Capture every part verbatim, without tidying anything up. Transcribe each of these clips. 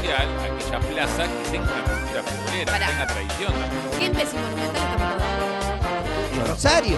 social aquella plaza que tenga una cultura futbolera, que tenga tradición también. Kempes y Monumental estamos todos. Rosario.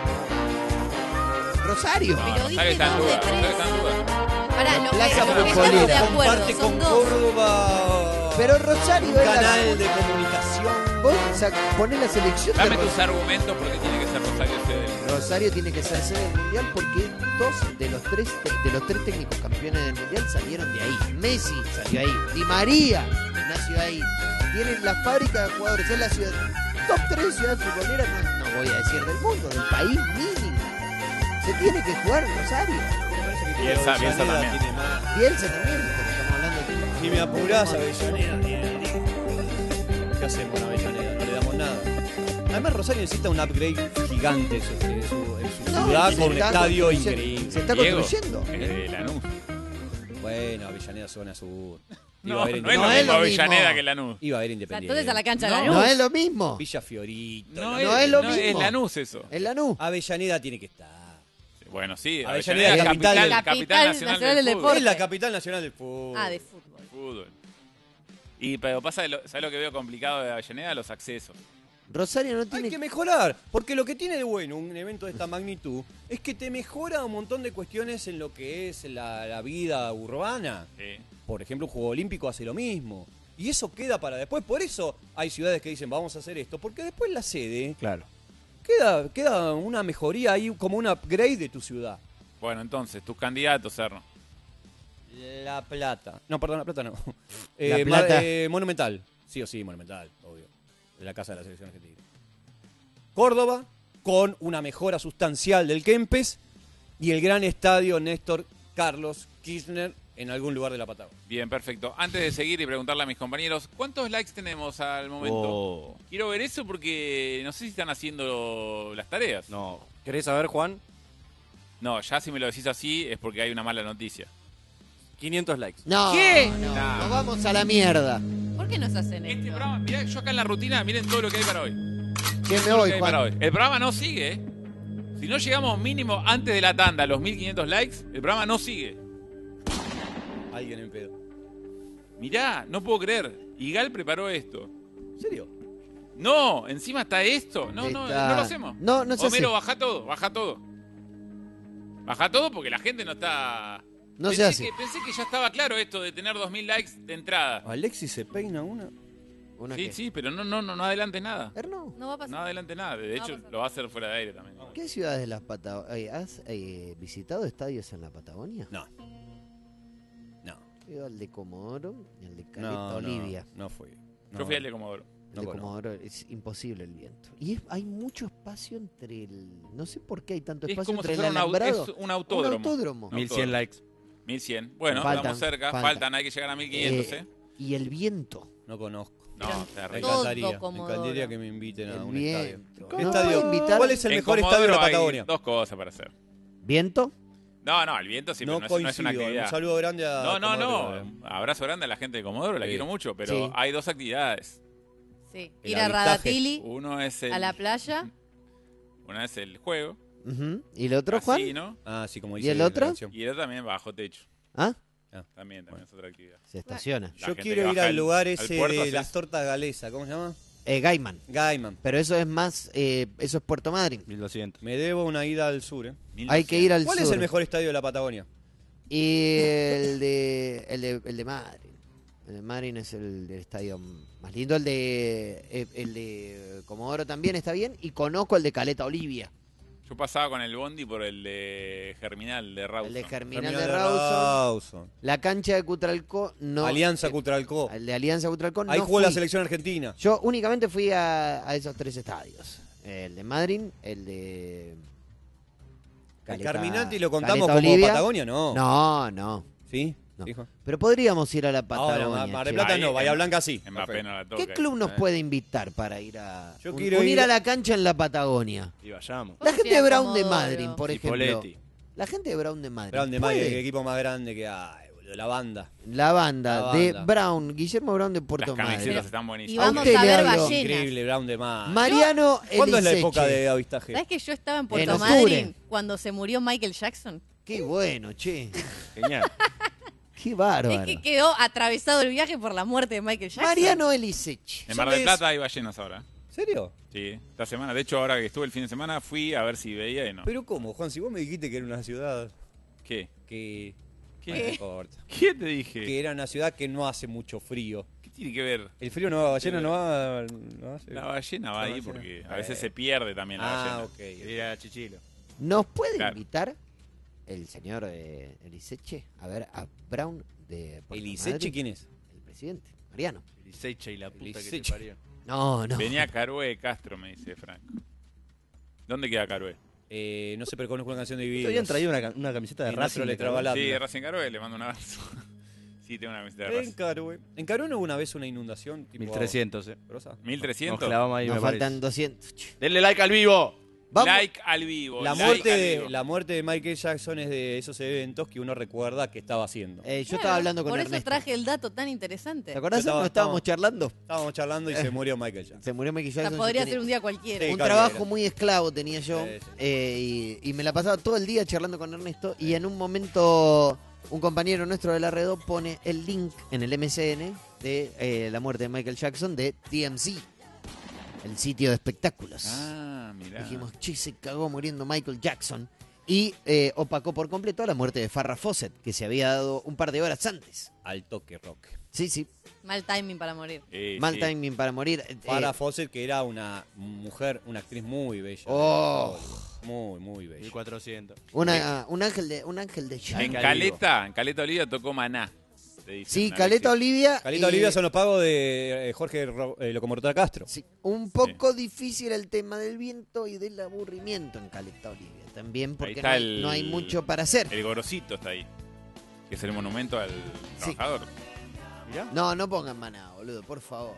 Rosario. No, Pero Rosario dije está en dos duda, de tres. Rosario está en duda. Pará, no, Plaza que- no, que futbolera. estamos de acuerdo, Comparte son con dos. Córdoba. Pero Rosario un es la- canal de comunicación. Vos sac- ponés la selección de Dame tus Rosario. argumentos porque tiene que ser Rosario sede. Rosario tiene que ser sede del Mundial porque dos de los tres de los tres técnicos campeones del Mundial salieron de ahí. Messi salió ahí. Di María nació ahí. Tienen la fábrica de jugadores. Es la ciudad top tres ciudades futboleras, no, no voy a decir del mundo, del país mínimo. Se tiene que jugar en Rosario. Bielsa, Bielsa también. Tiene más. Bielsa también, pero estamos hablando de... Si me apurás, Avellaneda tiene. ¿Qué hacemos en Avellaneda? No le damos nada. Además, Rosario necesita un upgrade gigante en su, en su- en su No, ciudad se con un está estadio construyendo. increíble. Se está Diego, construyendo. es de Lanús. Bueno, Avellaneda zona sur. Iba No, a haber no es lo No es mismo lo Avellaneda mismo. que Lanús. Iba a haber O sea, Independiente. entonces a la cancha de la No. No luz. es lo mismo. Villa Fiorito. No, No es, es lo no, mismo. es Lanús eso. En Lanús. Avellaneda tiene que estar. Bueno, sí, Avellaneda, Avellaneda, capital- capital, capital capital nacional, nacional del del fútbol. deporte. Es la capital nacional del fútbol. Ah, de fútbol. Fútbol. Y pero pasa, de lo- ¿sabes lo que veo complicado de Avellaneda? Los accesos. Rosario no Hay tiene... que mejorar, porque lo que tiene de bueno un evento de esta magnitud es que te mejora un montón de cuestiones en lo que es la, la vida urbana. Sí. Por ejemplo, un Juego Olímpico hace lo mismo. Y eso queda para después. Por eso hay ciudades que dicen, vamos a hacer esto, porque después la sede Claro. queda, queda una mejoría ahí, como un upgrade de tu ciudad. Bueno, entonces, tus candidatos, Cerno. La Plata. No, perdón, La Plata no. La Eh, Plata. ma- eh, Monumental. Sí o sí, Monumental, obvio. De la Casa de la Selección Argentina. Córdoba, con una mejora sustancial del Kempes y el gran estadio Néstor Carlos Kirchner en algún lugar de la Patagonia. Bien, perfecto. Antes de seguir y preguntarle a mis compañeros, ¿cuántos likes tenemos al momento? Oh. Quiero ver eso porque no sé si están haciendo las tareas. No. ¿Querés saber, Juan? No, ya si me lo decís así es porque hay una mala noticia. quinientos likes. No, ¿Qué? no, Nah. nos vamos a la mierda. ¿Por qué nos hacen Este esto? programa, mirá, yo acá en la rutina, miren todo lo que hay para hoy. Que me Todo lo voy, que hay para Juan. hoy. El programa no sigue, ¿eh? Si no llegamos mínimo antes de la tanda a los mil quinientos likes, el programa no sigue. Alguien en pedo. Mirá, no puedo creer. Igal preparó esto. ¿En serio? No, encima está esto. No, no, Está- no lo hacemos. No, no se Homero, hace. baja todo, baja todo. Baja todo porque la gente no está... No pensé se hace. Que, pensé que ya estaba claro esto de tener dos mil likes de entrada. Alexis se peina una. Una Sí, que- sí, pero no, no, no, no adelante nada. Erno, No va a pasar. No adelante nada. De No va hecho, a pasar. lo va a hacer fuera de aire también. ¿qué ciudades de las Patagonias? ¿Has eh, visitado estadios en la Patagonia? No. No. He ido al de Comodoro y al de Caleta No, no, Olivia. no fui. Yo fui al de Comodoro. El No de conozco. Comodoro es imposible el viento. Y es- hay mucho espacio entre el... No sé por qué hay tanto Es espacio como si entre fuera el un, au- alambrado. es un autódromo. Un autódromo. No. mil cien likes. mil cien. Bueno, Faltan, estamos cerca. faltan. Faltan, hay que llegar a mil quinientos, ¿eh? Eh, Y el viento. No conozco. No, Me terrible. Todo encantaría. Me Comodoro. encantaría que me inviten a El un viento. estadio. ¿Cómo ¿Qué no estadio? puedo invitar? ¿Cuál es el En mejor Comodoro estadio de la hay Patagonia? dos cosas para hacer. ¿Viento? No, no, el viento sí, pero no no, es, no es coincido. una actividad. Un saludo grande a. No, no, Comodoro. no. Abrazo grande a la gente de Comodoro, la Sí. quiero mucho, pero Sí. hay dos actividades. Sí. El Ir a avistaje. Radatili, Uno es el, a la playa. Una es el juego, Ujú. ¿Y el otro, Juan? casino, Ah, sí, como ¿Y dice el la otro? canción. y el otro también bajo techo. ¿Ah? También, también es otra actividad. Se estaciona. La Yo gente quiero que ir baja al al- lugar al ese puerto de haces- las tortas galesas. ¿Cómo se llama? Eh, Gaiman. Gaiman. Pero eso es más... eh, eso es Puerto Madryn. mil doscientos. Me debo una ida al sur, ¿eh? Hay que ir al ¿Cuál sur. es el mejor estadio de la Patagonia? Y el de, el de, el de Madryn. El de Madryn es el del estadio más lindo. El de, eh, el de Comodoro también está bien. Y conozco el de Caleta Olivia. Yo pasaba con el bondi por el de Germinal, de Rawson. El de Germinal Terminal de Rawson. Rawson. La cancha de Cutralcó no. Alianza eh, Cutralcó. El de Alianza Cutralcó no Ahí jugó la fui. selección argentina. Yo únicamente fui a, a esos tres estadios. El de Madryn, el de... ¿El Caleta- Carminati lo contamos Caleta como Olivia. Patagonia? No. No, no. ¿Sí? No. Dijo. Pero podríamos ir a la Ahora, Patagonia. Mar del che. Plata Ahí, no, Bahía en- Blanca sí. Mbappé Perfecto. no la toca. ¿Qué club nos Eh. puede invitar para ir a Yo un- quiero unir ir- a la cancha en la Patagonia? Y vayamos. La gente de Hostia, Brown de Comodoro. Madryn, por Y ejemplo. Poletti. La gente de Brown de Madryn. Brown de Mayo, puede. el equipo más grande que hay, boludo. La banda. La banda La de banda. Brown, Guillermo Brown de Las Puerto camisetas Madryn. están Y buenísimas. vamos usted a le ver hablo. ballenas. Increíble, Brown de Mayo. Mariano ¿Cuándo es la Eliseche. época de avistaje? ¿Sabes que yo estaba en En Puerto octubre. Madryn cuando se murió Michael Jackson? Qué bueno, che. Genial. Qué bárbaro. Es que quedó atravesado el viaje por la muerte de Michael Jackson. Mariano Elisech. En Mar del ¿Sabes? Plata hay ballenas ahora. ¿En serio? Sí, esta semana. De hecho, ahora que estuve el fin de semana, fui a ver si veía y no. ¿Pero cómo, Juan? Si vos me dijiste que era una ciudad ¿Qué? que... ¿Qué? Bueno, no importa. ¿Qué te dije? Que era una ciudad que no hace mucho frío. ¿Qué tiene que ver? El frío no va, ballena no va... No hace... La ballena va La ahí ballena. porque a veces Eh. se pierde también la Ah, ballena. ok. Era Chichilo. ¿Nos puede Claro. invitar el señor eh, Eliseche a ver a Brown de Puerto ¿Eliseche Madryn? quién es? El presidente, Mariano. Licecha y la puta que te Licecha. parió. No, no. Venía Carué Castro, me dice Franco. ¿Dónde queda Carué? Eh, no sé, pero conozco una canción de ¿Te Divididos. habían traído una, ca- una camiseta de Y Racing? nuestro le de traba Carué? la- Sí, Atlas. de Racing Carué, le mando un abrazo. Sí, tengo una camiseta de En Racing. Carué. En Carué no hubo una vez una inundación tipo... mil trescientos, eh. grosa. mil Nos trescientos. clavamos ahí, Nos me faltan parece. doscientos. Ch. Denle like al vivo. Vamos. Like al vivo. La like muerte, al de, vivo. la muerte de Michael Jackson es de esos eventos que uno recuerda que estaba haciendo. Eh, yo Claro, estaba hablando con Por Ernesto. eso traje el dato tan interesante. ¿Te acordás Yo estaba- cuando estábamos estaba- charlando? Estábamos charlando y se murió Michael Jackson. Se murió Michael O sea, Jackson. podría yo ser tenía un día cualquiera. Sí. un cualquiera. trabajo muy esclavo tenía yo Sí, sí. eh, y, y me la pasaba todo el día charlando con Ernesto y en un momento un compañero nuestro de la red pone el link en el M S N de eh, la muerte de Michael Jackson de T M Z, el sitio de espectáculos. Ah, mirá. Dijimos, che, se cagó muriendo Michael Jackson. Y eh, opacó por completo la muerte de Farrah Fawcett, que se había dado un par de horas antes. Al toque rock. Sí, sí, Mal timing para morir. Eh, mal sí. timing para morir. Eh, Farrah Fawcett, que era una mujer, una actriz muy bella. Oh. Muy, muy bella. mil cuatrocientos. una, un ángel de un ángel de En Shine. Caleta, en Caleta Olivia tocó Maná. te dicen, Sí, una Caleta vez Olivia. Calita eh, Olivia son los pagos de eh, Jorge Ro- eh, Locomotora Castro. sí, un poco difícil el tema del viento y del aburrimiento en Caleta Olivia. También porque está no hay, el- no hay mucho para hacer. que- El Gorosito está ahí. Que es el monumento al Sí. trabajador. Mirá. No, no pongan Maná, boludo, por favor.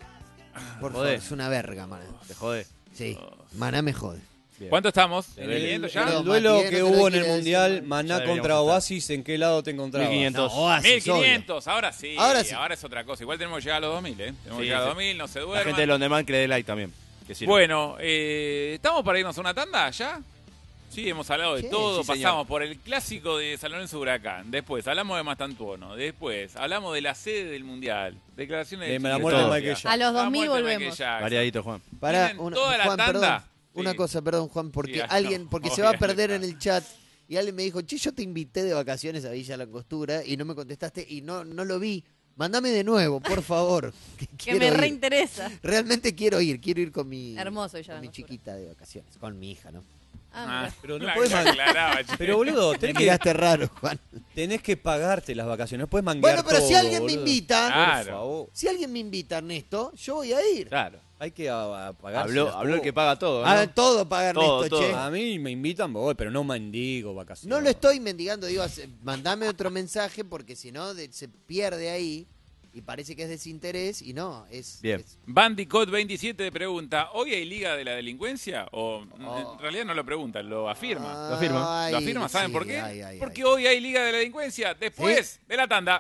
Por favor, Joder. es una verga, Maná. Te jode. Sí, Maná me jode. Bien. ¿Cuánto estamos? En ¿En el el, quinientos en ya? el Perdón, duelo Matías, que no te lo hubo en el quiere Mundial, decir. Maná Ya deberíamos contra estar. Oasis, ¿en qué lado te encontrabas? mil quinientos. No, Oasis, mil quinientos, ahora sí. Ahora sí. Ahora es otra cosa. Igual tenemos que llegar a los dos mil, ¿eh? Tenemos Sí, que llegar a sí. los dos mil, no se La duerman. gente de Londeman que le dé like también. Que sirve. Bueno, eh, ¿estamos para irnos a una tanda ya? Sí, hemos hablado de Sí, todo. sí, señor. Pasamos por el clásico de San Lorenzo Huracán. Después hablamos de Mastantuono. Después hablamos de la sede del Mundial. Declaraciones De de la muerte de Chiquitapia. Michael Jackson. A los La dos mil muerte de Michael volvemos. Jackson. Variadito, Juan. Pará, Tienen una, toda la Juan, tanda. perdón. Sí. Una cosa, perdón, Juan, porque Diga, alguien, no, porque no, se va a diga, perder no. en el chat y alguien me dijo, che, yo te invité de vacaciones a Villa La Angostura y no me contestaste y no, no lo vi. Mándame de nuevo, por favor. Que, Que quiero me ir. reinteresa. Realmente quiero ir, quiero ir con mi, Hermoso Villa La con mi Angostura. chiquita de vacaciones, con mi hija, ¿no? Ah, Ah, mira. Pero no la- podés la man- aclaraba, che. Pero boludo, Te tenés que, miraste raro, Juan. tenés que pagarte las vacaciones. No puedes manguear Bueno, pero si todo, alguien me boludo. invita, Claro. Por favor. si alguien me invita, Ernesto, yo voy a ir. Claro. Hay que a, a pagarse Habló, las habló el cosas. que paga todo, ¿no? A todo paga Todo, Ernesto, todo. che. A mí me invitan, voy, pero no mendigo vacaciones. No lo estoy mendigando, digo, hace- mandame otro mensaje porque si no de- se pierde ahí y parece que es desinterés y no, es... Bien. es- Bandicot veintisiete pregunta, ¿hoy hay Liga de la Delincuencia? O Oh. en realidad no lo pregunta, lo afirma. Lo afirma. Ay, ¿Lo afirma? ¿Saben sí, por qué? ay, ay, Porque ay. hoy hay Liga de la Delincuencia, después de la tanda.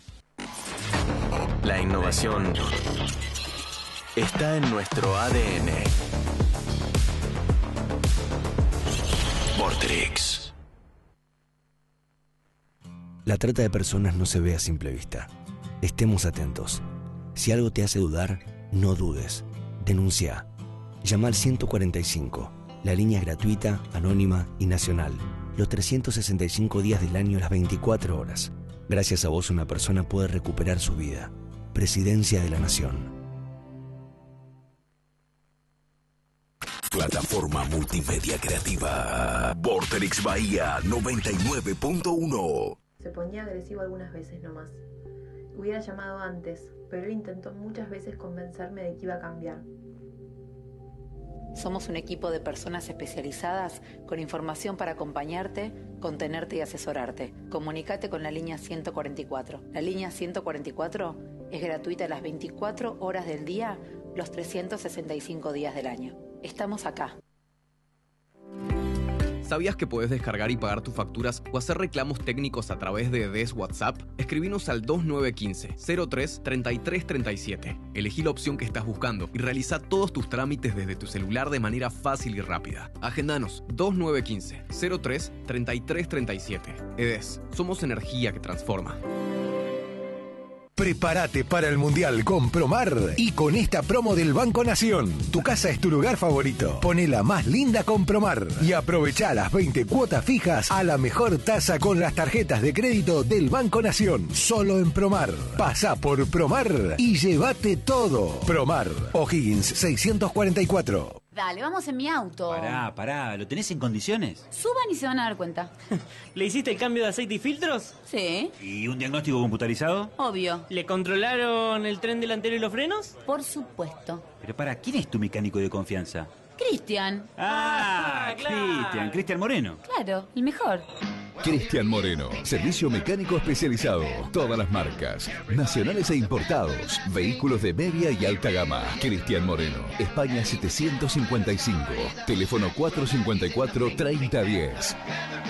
La innovación está en nuestro A D N. Vortrix. La trata de personas no se ve a simple vista. Estemos atentos. Si algo te hace dudar, no dudes. Denuncia. Llama al ciento cuarenta y cinco. La línea es gratuita, anónima y nacional. Los trescientos sesenta y cinco días del año, las veinticuatro horas. Gracias a vos una persona puede recuperar su vida. Presidencia de la Nación. Plataforma multimedia creativa. Vorterix Bahía noventa y nueve punto uno. Se ponía agresivo algunas veces nomás. Hubiera llamado antes, pero él intentó muchas veces convencerme de que iba a cambiar. Somos un equipo de personas especializadas con información para acompañarte, contenerte y asesorarte. Comunicate con la línea ciento cuarenta y cuatro. La línea ciento cuarenta y cuatro es gratuita las veinticuatro horas del día, los trescientos sesenta y cinco días del año. Estamos acá. ¿Sabías que puedes descargar y pagar tus facturas o hacer reclamos técnicos a través de D E S WhatsApp? Escribinos al dos nueve uno cinco, cero tres, treinta y tres treinta y siete. Elegí la opción que estás buscando y realiza todos tus trámites desde tu celular de manera fácil y rápida. Agendanos dos nueve uno cinco, cero tres, treinta y tres treinta y siete. E D E S, somos energía que transforma. Prepárate para el Mundial con Promar y con esta promo del Banco Nación. Tu casa es tu lugar favorito. Ponela más linda con Promar y aprovecha las veinte cuotas fijas a la mejor tasa con las tarjetas de crédito del Banco Nación. Solo en Promar. Pasá por Promar y llévate todo. Promar. O'Higgins seiscientos cuarenta y cuatro. Dale, vamos en mi auto. Pará, pará, ¿lo tenés en condiciones? Suban y se van a dar cuenta. ¿Le hiciste el cambio de aceite y filtros? Sí. ¿Y un diagnóstico computarizado? Obvio. ¿Le controlaron el tren delantero y los frenos? Por supuesto. Pero para, ¿quién es tu mecánico de confianza? Cristian. Ah, claro. Cristian, Cristian Moreno. Claro, el mejor. Cristian Moreno, servicio mecánico especializado. Todas las marcas, nacionales e importados. Vehículos de media y alta gama. Cristian Moreno, España setecientos cincuenta y cinco. Teléfono cuatro cinco cuatro, treinta diez.